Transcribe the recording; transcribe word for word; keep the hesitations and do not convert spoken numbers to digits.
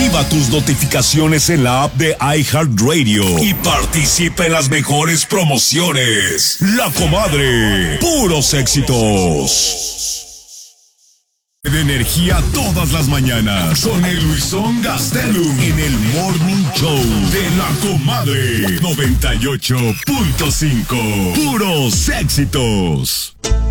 Activa tus notificaciones en la app de iHeartRadio y participa en las mejores promociones. La Comadre, puros éxitos. De energía todas las mañanas con el Luisón Gastelum en el Morning Show de La Comadre noventa y ocho punto cinco. Puros éxitos.